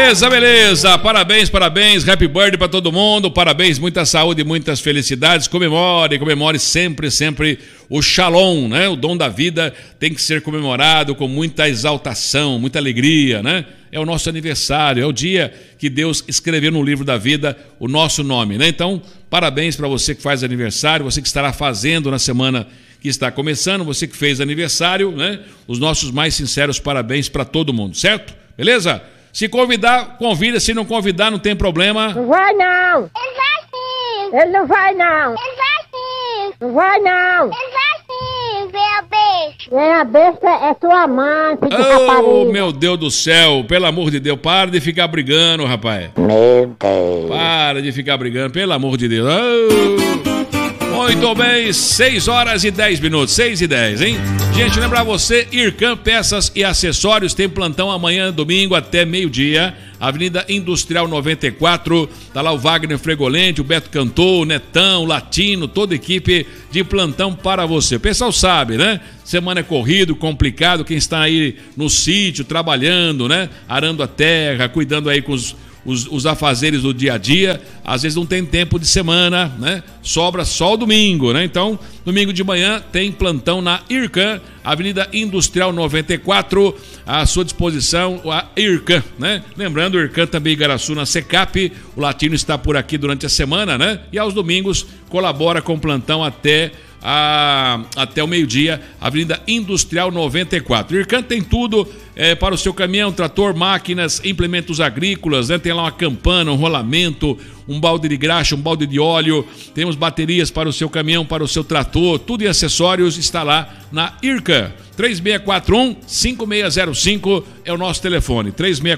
Beleza, beleza. Parabéns, parabéns. Happy birthday pra todo mundo. Parabéns, muita saúde, muitas felicidades. Comemore, comemore sempre, sempre o Shalom, né? O dom da vida tem que ser comemorado com muita exaltação, muita alegria, né? É o nosso aniversário, é o dia que Deus escreveu no livro da vida o nosso nome, né? Então, parabéns para você que faz aniversário, você que estará fazendo na semana que está começando, você que fez aniversário, né? Os nossos mais sinceros parabéns para todo mundo, certo? Beleza? Se convidar, convida. Se não convidar, não tem problema. Não vai, não. Ele vai sim. Ele não vai, não. Ele vai sim. Não vai, não. Ele vai sim. Vem a besta. Vem a besta é tua mãe, filho de rapariga. Oh, meu Deus do céu. Pelo amor de Deus, para de ficar brigando, rapaz. Meu Deus. Para de ficar brigando, pelo amor de Deus. Oh. Muito bem, 6 horas e 10 minutos, 6 e 10, hein? Gente, lembrar você, Ircan Peças e Acessórios tem plantão amanhã, domingo, até meio-dia, Avenida Industrial 94, tá lá o Wagner Fregolente, o Beto Cantor, o Netão, o Latino, toda a equipe de plantão para você. O pessoal sabe, né? Semana é corrido, complicado, quem está aí no sítio, trabalhando, né? Arando a terra, cuidando aí com os afazeres do dia a dia, às vezes não tem tempo de semana, né? Sobra só o domingo, né? Então, domingo de manhã tem plantão na Ircan, Avenida Industrial 94, à sua disposição, a Ircan, né? Lembrando, o Ircan também Igaraçu na Secap, o Latino está por aqui durante a semana, né? E aos domingos colabora com o plantão até o meio-dia, Avenida Industrial 94. Ircan tem tudo para o seu caminhão, trator, máquinas, implementos agrícolas, né? Tem lá uma campana, um rolamento, um balde de graxa, um balde de óleo, temos baterias para o seu caminhão, para o seu trator, tudo em acessórios está lá na Ircan. 3641-5605 é o nosso telefone,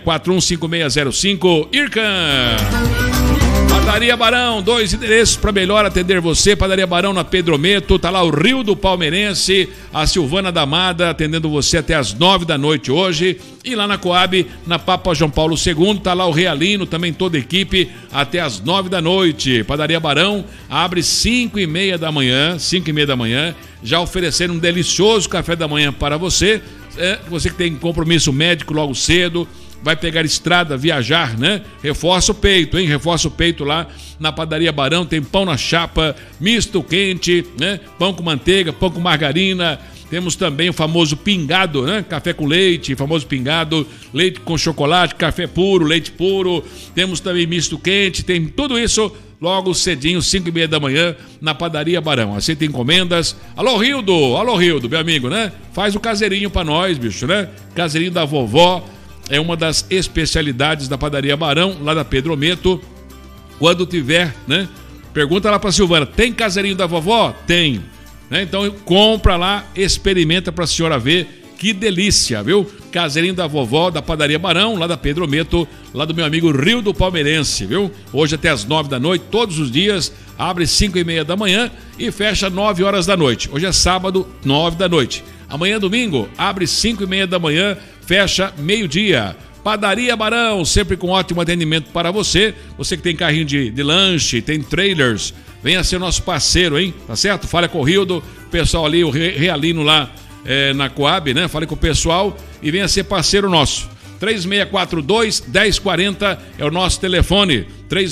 3641-5605, Ircan. Padaria Barão, 2 endereços para melhor atender você. Padaria Barão na Pedrometo, tá lá o Rio do Palmeirense, a Silvana da Amada atendendo você até as 9 da noite hoje. E lá na Coab, na Papa João Paulo II, tá lá o Realino, também toda a equipe, até as 9 da noite. Padaria Barão abre 5h30 da manhã, 5h30 da manhã, já oferecendo um delicioso café da manhã para você. Você que tem compromisso médico logo cedo, vai pegar estrada, viajar, né? Reforça o peito, hein? Reforça o peito lá na Padaria Barão. Tem pão na chapa, misto quente, né? Pão com manteiga, pão com margarina. Temos também o famoso pingado, né? Café com leite, famoso pingado, leite com chocolate, café puro, leite puro. Temos também misto quente, tem tudo isso logo cedinho, 5h30 da manhã, na Padaria Barão. Aceita encomendas. Alô, Rildo, meu amigo, né? Faz o caseirinho pra nós, bicho, né? Caseirinho da vovó. É uma das especialidades da Padaria Barão, lá da Pedrometo. Quando tiver, né? Pergunta lá pra Silvana, tem caseirinho da vovó? Tem. Né? Então compra lá, experimenta pra senhora ver. Que delícia, viu? Caseirinho da vovó, da Padaria Barão, lá da Pedrometo, lá do meu amigo Rio do Palmeirense, viu? Hoje até as 9 da noite, todos os dias, abre 5h30 da manhã e fecha 9 horas da noite. Hoje é sábado, 9 da noite. Amanhã, domingo, abre 5h30 da manhã, fecha meio-dia. Padaria Barão, sempre com ótimo atendimento para você. Você que tem carrinho de lanche, tem trailers, venha ser nosso parceiro, hein? Tá certo? Fala com o Rildo, o pessoal ali, o Realino lá na Coab, né? Fale com o pessoal e venha ser parceiro nosso. 3642-1040 é o nosso telefone.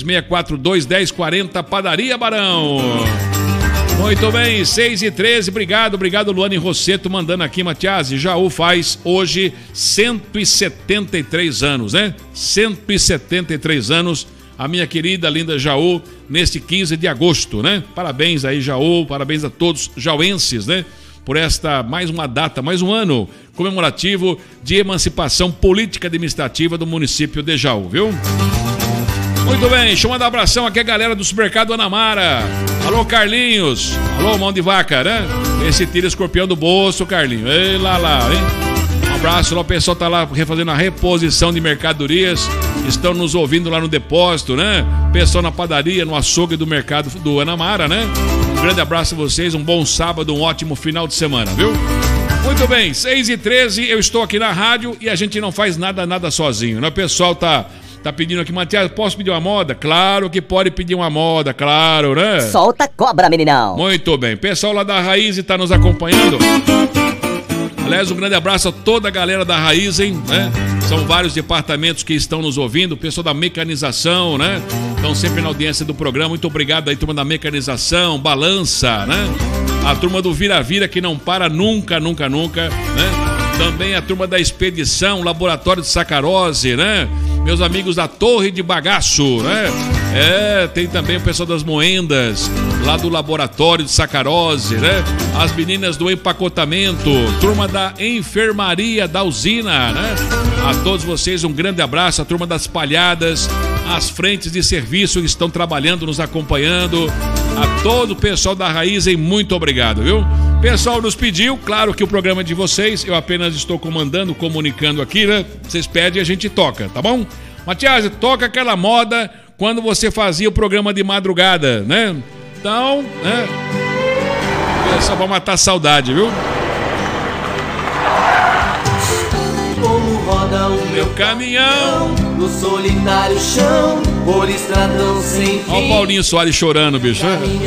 3642-1040, Padaria Barão. Muito bem, 6h13, obrigado Luane Rosseto mandando aqui, Matias. Jaú faz hoje 173 anos, né? 173 anos, a minha querida, linda Jaú, neste 15 de agosto, né? Parabéns aí, Jaú, parabéns a todos jauenses, né? Por esta, mais uma data, mais um ano comemorativo de emancipação política administrativa do município de Jaú, viu? Muito bem, deixa eu mandar um abração aqui a galera do Supermercado Anamara. Alô, Carlinhos. Alô, mão de vaca, né? Esse tira escorpião do bolso, Carlinhos. Ei, lá, hein? Um abraço lá, o pessoal tá lá refazendo a reposição de mercadorias. Estão nos ouvindo lá no depósito, né? Pessoal na padaria, no açougue do mercado do Anamara, né? Um grande abraço a vocês, um bom sábado, um ótimo final de semana, viu? Muito bem, 6h13, eu estou aqui na rádio e a gente não faz nada sozinho, né? O pessoal tá pedindo aqui, Matias, posso pedir uma moda? Claro que pode pedir uma moda, claro, né? Solta a cobra, meninão. Muito bem, pessoal lá da Raiz está nos acompanhando. Aliás, um grande abraço a toda a galera da Raizen, né? São vários departamentos que estão nos ouvindo, o pessoal da mecanização, né? Estão sempre na audiência do programa. Muito obrigado aí, turma da mecanização, balança, né? A turma do Vira-Vira que não para nunca, nunca, nunca, né? Também a turma da expedição, laboratório de sacarose, né? Meus amigos da Torre de Bagaço, né? Tem também o pessoal das moendas, lá do laboratório de sacarose, né? As meninas do empacotamento, turma da enfermaria da usina, né? A todos vocês um grande abraço, a turma das palhadas, as frentes de serviço que estão trabalhando, nos acompanhando, a todo o pessoal da Raizen, muito obrigado, viu? O pessoal nos pediu, claro que o programa é de vocês, eu apenas estou comandando, comunicando aqui, né? Vocês pedem e a gente toca, tá bom? Matias, toca aquela moda quando você fazia o programa de madrugada, né? Então, né? É só pra matar a saudade, viu? Como roda o meu caminhão no solitário chão, por estradão sem fim. Olha o Paulinho Soares chorando, bicho.